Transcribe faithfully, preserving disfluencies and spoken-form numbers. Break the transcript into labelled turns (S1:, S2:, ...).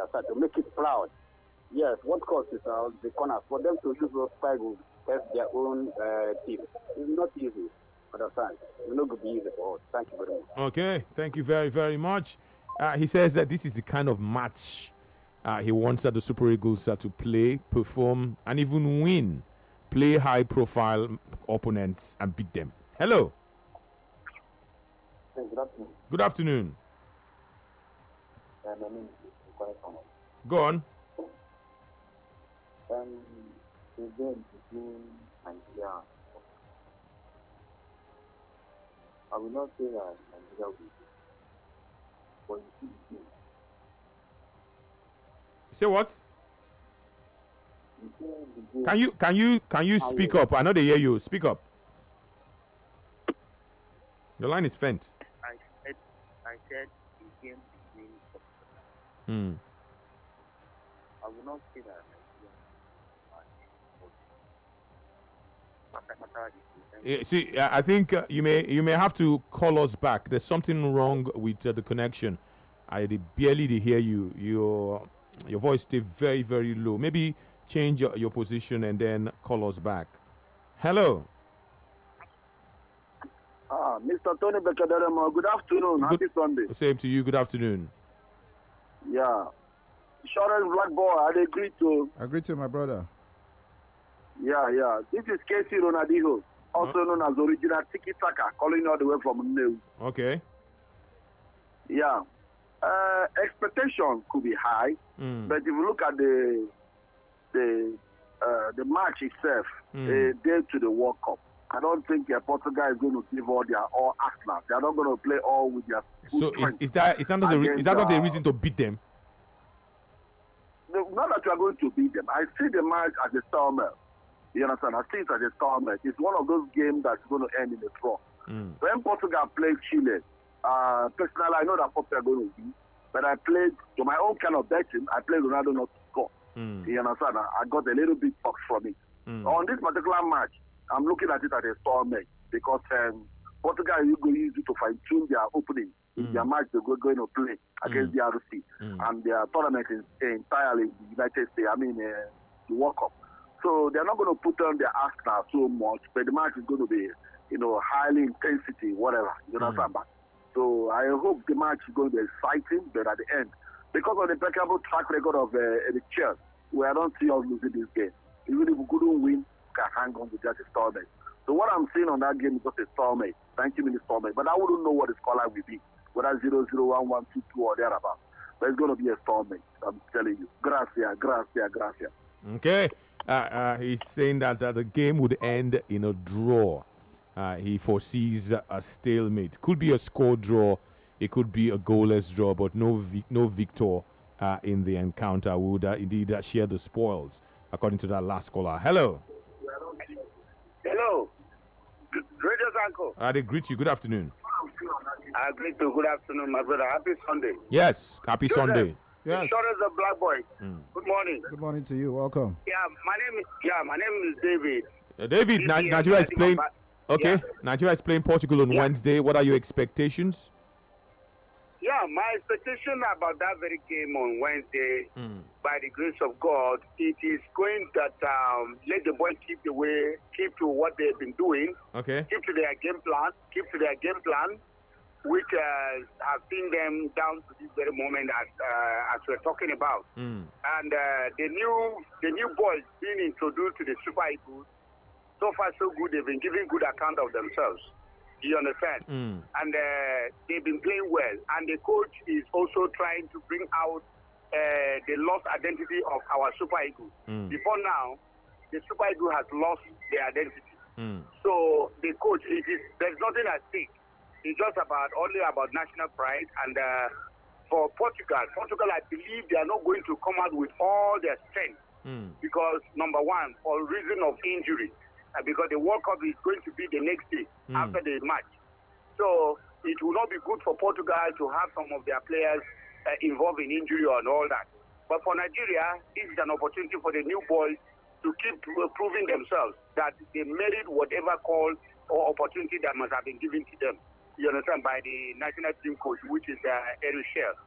S1: understand? To make it proud. Yes, what causes uh, the corners for them to use those five to test their own uh, team. It's not easy. Understand? It's not going to be easy for us. Thank you very much.
S2: Okay, thank you very, very much. Uh, he says that this is the kind of match uh, he wants uh, the Super Eagles uh, to play, perform, and even win. Play high-profile opponents and beat them. Hello.
S1: Hey, good afternoon.
S2: Good afternoon.
S1: Uh, my name is
S2: Go on.
S1: Um, the game between Nigeria, I will not say that Nigeria will be, but you see the game.
S2: Say what?
S1: You see the game.
S2: Can you can you can you speak up? I know they hear you. Speak up. The line is faint.
S1: I said, I said the game between.
S2: Hmm.
S1: I will not say that.
S2: Yeah, see, I think uh, you may you may have to call us back. There's something wrong with uh, the connection. I did barely did hear you. Your your voice stay very very low. Maybe change your, your position and then call us back. Hello.
S1: Ah, Mister Tony Bekedaremo, good afternoon.
S2: Good,
S1: Happy Sunday.
S2: Same to you. Good afternoon.
S1: Yeah. Insurance Black Boy, I agree to.
S3: I agree to my brother.
S1: Yeah, yeah. This is Casey Ronaldinho, also known as original Tiki Taka, calling all the way from New.
S2: Okay.
S1: Yeah. Uh, expectation could be high,
S2: Mm.
S1: but if you look at the the uh, the match itself,
S2: Mm.
S1: a day to the World Cup, I don't think uh, Portugal is going to give all their all Arsenal. They are not going to play all with their.
S2: So is, is that is that not the re- is that not the reason to beat them?
S1: No, not that you are going to beat them. I see the match as a stalemate. You understand? I see it as a stalemate. It's one of those games that's going to end in a draw.
S2: Mm.
S1: When Portugal played Chile, uh, personally, I know that Portugal are going to win, but I played, to my own kind of betting, I played Ronaldo not to score.
S2: Mm.
S1: You understand? I, I got a little bit box from it.
S2: Mm.
S1: On this particular match, I'm looking at it as a stalemate because um, Portugal is going to use it to fine-tune their opening in
S2: Mm.
S1: their match they're going to play against
S2: Mm.
S1: the R C.
S2: Mm.
S1: And their tournament is entirely in the United States, I mean, uh, the World Cup. So they're not going to put on their Arsenal so much, but the match is going to be, you know, highly intensity, whatever. You know what I'm saying? So I hope the match is going to be exciting, but at the end, because of the impeccable track record of uh, the Chelsea, we don't see us losing this game. Even if we couldn't win, we can hang on with just a stalemate. So what I'm seeing on that game is just a stalemate, ninety minute stalemate. But I wouldn't know what the scoreline will be, whether zero zero one one two two or thereabout. But it's going to be a stalemate. I'm telling you. Gracias, gracias, gracias.
S2: Okay. Uh, uh, he's saying that uh, the game would end in a draw. Uh, he foresees a stalemate. Could be a score draw. It could be a goalless draw, but no vi- no victor uh, in the encounter would uh, indeed uh, share the spoils, according to that last caller. Hello.
S1: Hello. Radio Zanko.
S2: I did greet you. Good afternoon.
S1: I agree to good afternoon, my brother. Happy Sunday.
S2: Yes. Happy
S1: Joseph.
S2: Sunday.
S3: Yes.
S1: Short as a black boy.
S2: Mm.
S1: Good morning.
S3: Good morning to you. Welcome.
S1: Yeah, my name is yeah, my name is David.
S2: Uh, David, Ni-
S1: This
S2: Nigeria is
S1: year,
S2: playing. Okay.
S1: Yeah.
S2: Nigeria is playing Portugal on
S1: Yeah.
S2: Wednesday. What are your expectations?
S1: Yeah, my expectation about that very game on Wednesday,
S2: Mm.
S1: by the grace of God, it is going that um, let the boys keep the way, keep to what they've been doing,
S2: Okay.
S1: keep to their game plan, keep to their game plan, which uh, have seen them down to this very moment as uh, as we're talking about.
S2: Mm.
S1: And uh, the new the new boys being introduced to the Super Eagles, so far so good. They've been giving good account of themselves. Do you understand?
S2: Mm.
S1: And uh, they've been playing well. And the coach is also trying to bring out uh, the lost identity of our Super Eagles.
S2: Mm.
S1: Before now, the Super Eagles has lost their identity.
S2: Mm.
S1: So the coach, it is there's nothing at stake. It's just about only about national pride. And uh, for Portugal, Portugal, I believe they are not going to come out with all their strength
S2: Mm.
S1: because number one, for reason of injury, uh, because the World Cup is going to be the next day
S2: Mm.
S1: after the match. So it will not be good for Portugal to have some of their players uh, involved in injury and all that. But for Nigeria, this is an opportunity for the new boys to keep uh, proving themselves that they merit whatever call or opportunity that must have been given to them. You understand, by the national team coach, which is uh, Eric Shell.